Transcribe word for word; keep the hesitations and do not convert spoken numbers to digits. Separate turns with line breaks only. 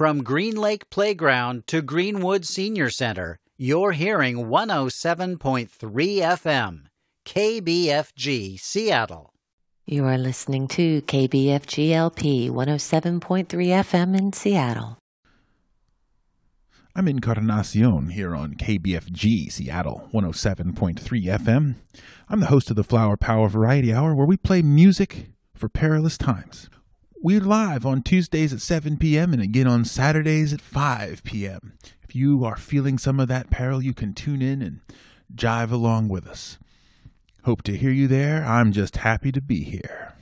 From Green Lake Playground to Greenwood Senior Center, you're hearing one oh seven point three F M, K B F G, Seattle.
You are listening to K B F G L P one oh seven point three F M in Seattle.
I'm Encarnacion here on K B F G Seattle one oh seven point three F M. I'm the host of the Flower Power Variety Hour, where we play music for perilous times. We're live on Tuesdays at seven p.m. and again on Saturdays at five p.m. If you are feeling some of that peril, you can tune in and jive along with us. Hope to hear you there. I'm just happy to be here.